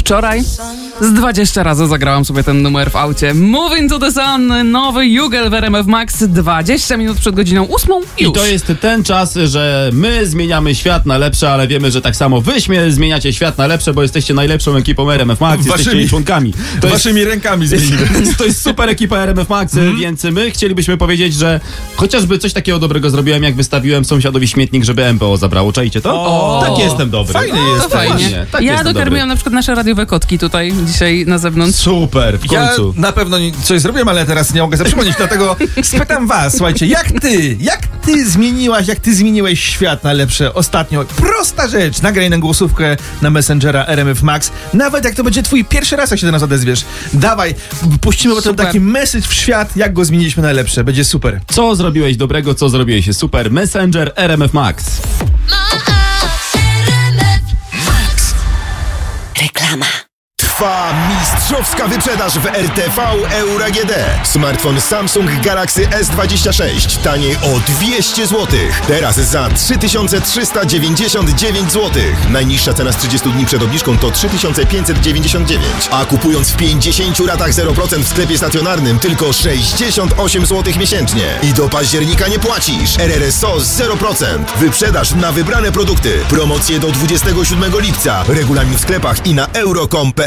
Wczoraj z 20 razy zagrałam sobie ten numer w aucie. Moving to the Sun, nowy Jugel w RMF Max, 20 minut przed godziną 8 już. I to jest ten czas, że my zmieniamy świat na lepsze, ale wiemy, że tak samo wy zmieniacie świat na lepsze, bo jesteście najlepszą ekipą RMF Max, jesteście jej członkami. Waszymi rękami zmienimy. To jest super ekipa RMF Max, więc my chcielibyśmy powiedzieć, że chociażby coś takiego dobrego zrobiłem, jak wystawiłem sąsiadowi śmietnik, żeby MPO zabrało. Czajcie to? Tak jestem dobry. Fajny jest. To fajnie. Tak Ja dokarmiłam na przykład nasze radiowe kotki tutaj dzisiaj na zewnątrz. Super, w końcu. Ja na pewno coś zrobiłem, ale teraz nie mogę sobie przypomnieć, dlatego spytam was, słuchajcie, jak ty zmieniłeś świat na lepsze ostatnio? Prosta rzecz, nagraj na głosówkę na Messengera RMF Max, nawet jak to będzie twój pierwszy raz, jak się do nas odezwiesz. Dawaj, puścimy potem taki message w świat, jak go zmieniliśmy na lepsze, będzie super. Co zrobiłeś dobrego, co zrobiłeś super? Messenger RMF Max. Reklama. Trwa mistrzowska wyprzedaż w RTV Euro AGD. Smartfon Samsung Galaxy S26 taniej o 200 zł. Teraz za 3399 zł. Najniższa cena z 30 dni przed obniżką to 3599. A kupując w 50 ratach 0% w sklepie stacjonarnym tylko 68 zł miesięcznie. I do października nie płacisz. RRSO 0%. Wyprzedaż na wybrane produkty. Promocje do 27 lipca. Regulamin w sklepach i na euro.com.pl.